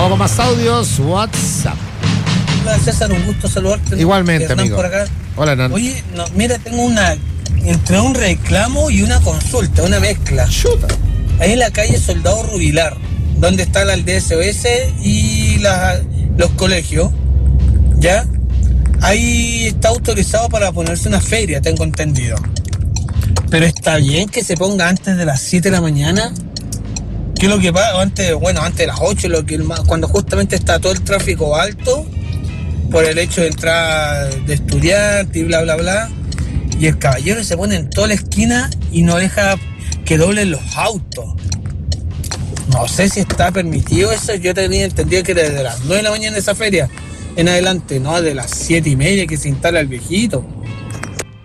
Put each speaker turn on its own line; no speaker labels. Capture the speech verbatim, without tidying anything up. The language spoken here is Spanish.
Vamos con más audios. WhatsApp.
Hola César, un gusto saludarte.
Igualmente,
Hernán
amigo.
por acá.
Hola, Hernán.
Oye, no, mira, tengo una, entre un reclamo y una consulta, una mezcla.
Chuta.
Ahí en la calle Soldado Rubilar, donde está la aldea S O S y la, los colegios, ¿ya? Ahí está autorizado para ponerse una feria, tengo entendido. Pero está bien que se ponga antes de las siete de la mañana. ¿Qué es lo que pasa? Antes, bueno, antes de las ocho, lo que, cuando justamente está todo el tráfico alto, por el hecho de entrar de estudiante y bla, bla, bla. Y el caballero se pone en toda la esquina y no deja que doblen los autos. No sé si está permitido eso. Yo tenía entendido que era desde las nueve de la mañana esa feria en adelante, no de las siete y media que se instala el viejito.